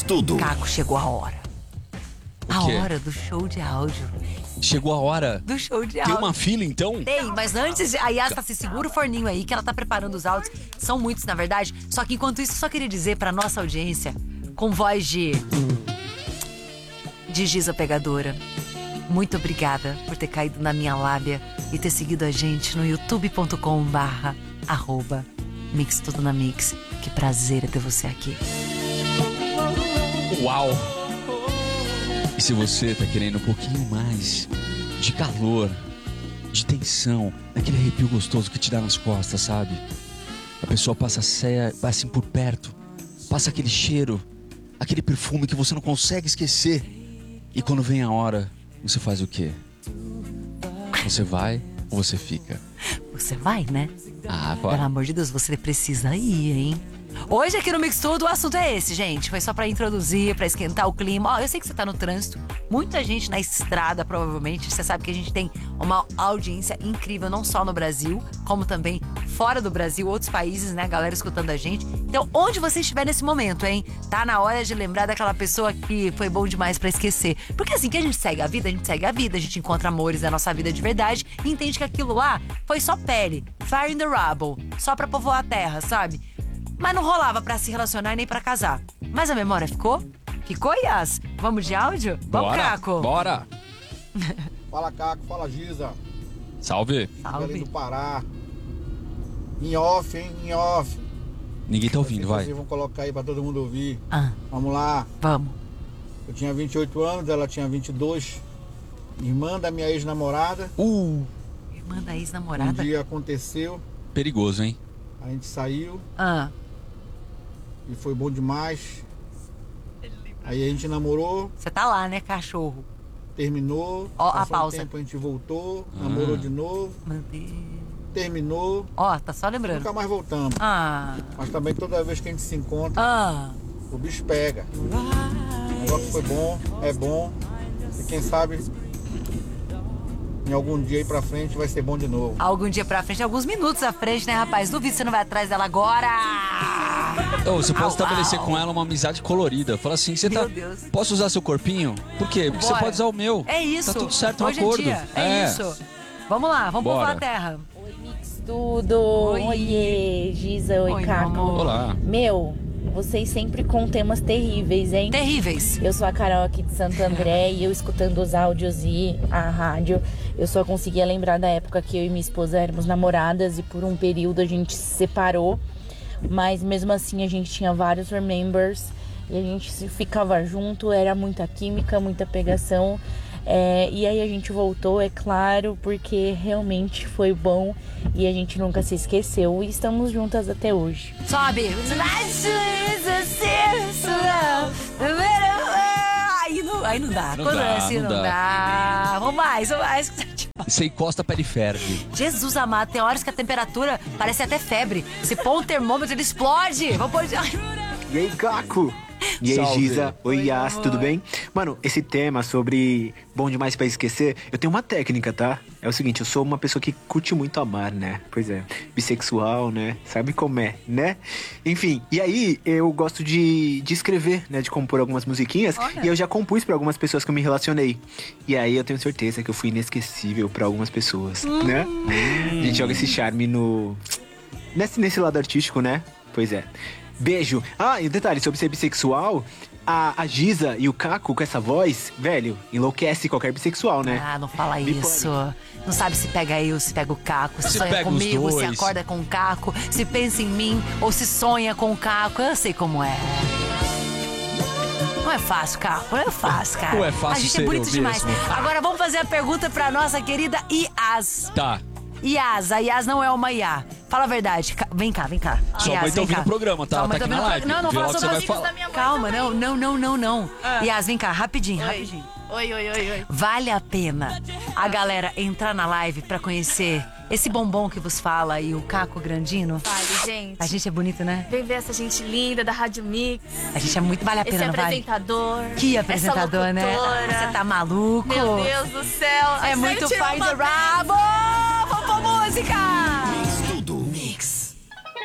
Tudo. Caco, chegou a hora. A hora do show de áudio. Chegou a hora. Do show de Tem áudio. uma fila, então? Tem, mas antes, a Yas tá se segura o forninho aí, que ela tá preparando os áudios. São muitos, na verdade. Só que enquanto isso, só queria dizer pra nossa audiência, com voz de Giza Pegadora, muito obrigada por ter caído na minha lábia e ter seguido a gente no youtube.com/Mix Tudo na Mix. Que prazer é ter você aqui. Uau! E se você tá querendo um pouquinho mais de calor, de tensão, aquele arrepio gostoso que te dá nas costas, sabe? A pessoa passa assim por perto, passa aquele cheiro, aquele perfume que você não consegue esquecer. E quando vem a hora, você faz o quê? Você vai ou você fica? Você vai, né? Vai. Pelo amor de Deus, você precisa ir, hein? Hoje aqui no Mix Tudo o assunto é esse, gente. Foi só pra introduzir, pra esquentar o clima. Ó, eu sei que você tá no trânsito. Muita gente na estrada, provavelmente. Você sabe que a gente tem uma audiência incrível, não só no Brasil, como também fora do Brasil, outros países, né? Galera escutando a gente. Então, onde você estiver nesse momento, hein? Tá na hora de lembrar daquela pessoa que foi bom demais pra esquecer. Porque assim que a gente segue a vida, a gente encontra amores na nossa vida de verdade e entende que aquilo lá foi só pele, fire in the rubble, só pra povoar a terra, sabe? Mas não rolava pra se relacionar e nem pra casar. Mas a memória ficou? Ficou, Yas? Vamos de áudio? Vamos, Caco? Bora! Fala, Caco. Fala, Giza. Salve! Belém do Pará. Em off, hein? Em off. Ninguém tá ouvindo, vai. Vocês vão colocar aí pra todo mundo ouvir. Vamos lá. Vamos. Eu tinha 28 anos, ela tinha 22. Irmã da minha ex-namorada. Irmã da ex-namorada? Um dia aconteceu. Perigoso, hein? A gente saiu. E foi bom demais. Aí a gente namorou. Você tá lá, né, cachorro? Terminou. Ó, a passou pausa. Um tempo a gente voltou. Namorou de novo. Meu Deus. Terminou. Ó, tá só lembrando. Nunca mais voltamos. Mas também toda vez que a gente se encontra, o bicho pega. O negócio foi bom, é bom. E quem sabe em algum dia aí pra frente vai ser bom de novo. Algum dia pra frente, alguns minutos à frente, né, rapaz? Duvido que você não vai atrás dela agora. Você pode estabelecer com ela uma amizade colorida. Fala assim, você tá. Deus. Posso usar seu corpinho? Por quê? Porque você pode usar o meu. É isso. Tá tudo certo, Hoje um acordo. Em dia. É isso. Vamos lá, vamos povoar a terra. Oi, Mix Tudo. Oiê, Giza. Oi, Caco. Olá. Vocês sempre com temas terríveis, hein? Terríveis. Eu sou a Carol aqui de Santo André e eu escutando os áudios e a rádio, eu só conseguia lembrar da época que eu e minha esposa éramos namoradas e por um período a gente se separou, mas mesmo assim a gente tinha vários remembers e a gente ficava junto, era muita química, muita pegação. E aí a gente voltou, é claro, porque realmente foi bom e a gente nunca se esqueceu e estamos juntas até hoje. Sobe! Aí não dá. Quando é assim, não dá. Vamos mais. Você encosta, a pele ferve. Jesus amado, tem horas que a temperatura parece até febre. Se pôr um termômetro, ele explode. Vamos pôr... E aí, Caco? E aí, Giza? Oi, Yas, tudo bem? Mano, esse tema sobre bom demais pra esquecer, eu tenho uma técnica, tá? É o seguinte, eu sou uma pessoa que curte muito amar, né? Pois é, bissexual, né? Sabe como é, né? Enfim, e aí eu gosto de escrever, né? De compor algumas musiquinhas. Olha. E eu já compus pra algumas pessoas que eu me relacionei. E aí eu tenho certeza que eu fui inesquecível pra algumas pessoas, né? A gente joga esse charme nesse lado artístico, né? Pois é. Beijo. E um detalhe sobre ser bissexual, a Giza e o Caco com essa voz, velho, enlouquece qualquer bissexual, né? Não fala isso. Não sabe se pega eu, se pega o Caco, se sonha comigo, se acorda com o Caco, se pensa em mim ou se sonha com o Caco. Eu sei como é. Não é fácil, Caco, não é fácil, cara. Não é fácil. A gente é bonito demais. Agora vamos fazer a pergunta pra nossa querida Yas. Tá. Yas, a Yas não é uma Iá. Fala a verdade. Vem cá. Sua mãe tá ouvindo o programa, tá? Ela tá aqui na live. Não fala sobre os amigos da minha mãe. Calma, não. Yas, vem cá, rapidinho. Oi. Vale a pena a galera entrar na live pra conhecer esse bombom que vos fala e o Caco Grandino? Vale, gente. A gente é bonito, né? Vem ver essa gente linda da Rádio Mix. A gente é muito, vale a pena, não vale? Que apresentador, né? Você tá maluco? Meu Deus do céu. É muito faz the rabo! Vamos pra música!